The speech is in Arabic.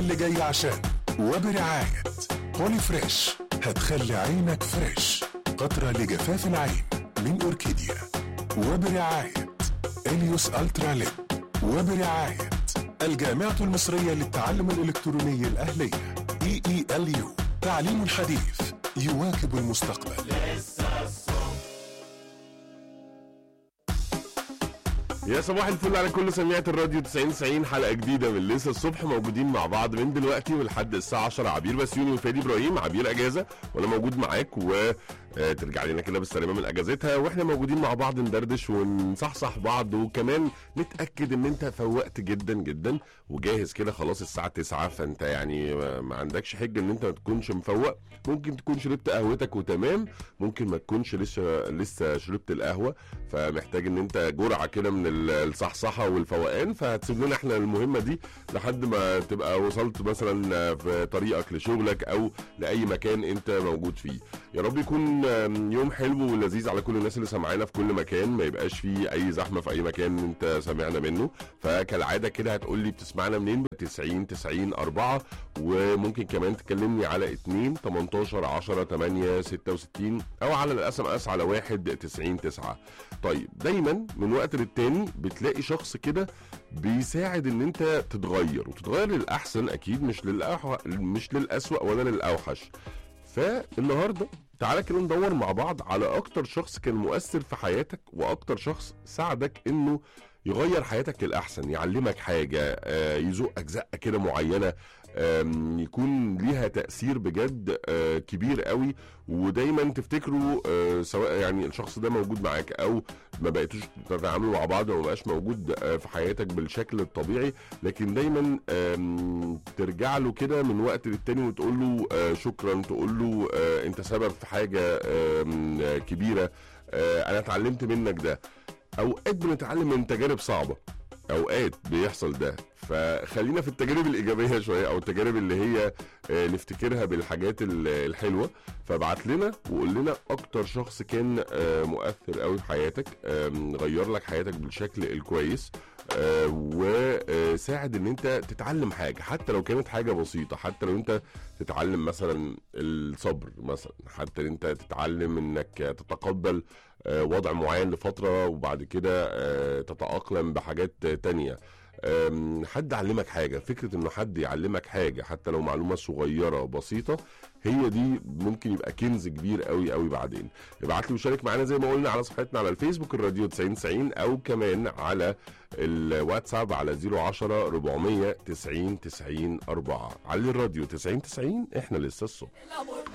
اللي جاي عشان. وبرعاية بولي فريش هتخلي عينك فريش، قطرة لجفاف العين من أوركيديا. وبرعاية إليوس ألترا ليب. وبرعاية الجامعة المصرية للتعلم الإلكتروني الأهلية EELU، تعليم حديث يواكب المستقبل. يا صباح الفل على كل سميعة الراديو 90 حلقة جديدة من لسه الصبح، موجودين مع بعض من دلوقتي ولحد الساعة 10. عبير بسيوني وفادي إبراهيم. عبير أجازة وأنا موجود معاك، وترجع لنا كده بالسلامة من أجازتها، وإحنا موجودين مع بعض ندردش ونصحصح بعض، وكمان نتأكد إن أنت فوقت جدا جدا وجاهز كده خلاص الساعة 9. فأنت يعني ما عندكش حجة إن أنت ما تكونش مفوق. ممكن تكون شربت قهوتك وتمام، ممكن ما تكونش لسه شربت القهوة، فمحتاج إن أنت جرعة كده من الصحصحه والفوقان. فهتسيب لنا احنا المهمه دي لحد ما تبقى وصلت مثلا في طريقك لشغلك او لاي مكان انت موجود فيه. يا رب يكون يوم حلو ولذيذ على كل الناس اللي سامعانا في كل مكان، ما يبقاش فيه اي زحمه في اي مكان انت سامعنا منه. فكالعاده كده هتقول لي بتسمعنا منين؟ 90 4، وممكن كمان تكلمني على 2 18 10 8 66 او على الاسم اس على 1 90 9. طيب دايما من وقت للتاني بتلاقي شخص كده بيساعد ان انت تتغير وتتغير للاحسن، اكيد مش للاسوأ ولا للاوحش. فالنهارده تعالى كده ندور مع بعض على اكتر شخص كان مؤثر في حياتك، واكتر شخص ساعدك انه يغير حياتك للاحسن، يعلمك حاجه، يزقك زقه كده معينه، يكون ليها تأثير بجد كبير قوي. ودايما تفتكروا سواء يعني الشخص ده موجود معاك او ما بقيتوش تتعاملوا مع بعض وما بقاش موجود في حياتك بالشكل الطبيعي، لكن دايما ترجع له كده من وقت للتاني وتقول له شكرا، تقول له انت سبب في حاجة كبيرة، انا اتعلمت منك ده. اوقات بنتعلم من تجارب صعبة، اوقات بيحصل ده، فخلينا في التجارب الايجابيه شويه او التجارب اللي هي نفتكرها بالحاجات الحلوه. فابعت لنا وقول لنا اكتر شخص كان مؤثر قوي في حياتك، غير لك حياتك بالشكل الكويس، وساعد ان انت تتعلم حاجه، حتى لو كانت حاجه بسيطه، حتى لو انت تتعلم مثلا الصبر مثلا، حتى انت تتعلم انك تتقبل وضع معين لفترة وبعد كده تتأقلم بحاجات تانية. حد علمك حاجة، فكرة انه حد يعلمك حاجة حتى لو معلومة صغيرة بسيطة، هي دي ممكن يبقى كنز كبير قوي قوي بعدين. ابعت لي وشارك معانا زي ما قلنا على صفحتنا على الفيسبوك الراديو 90 او كمان على الواتساب على 010 490 90 4. على الراديو 90 احنا لسه الصبح.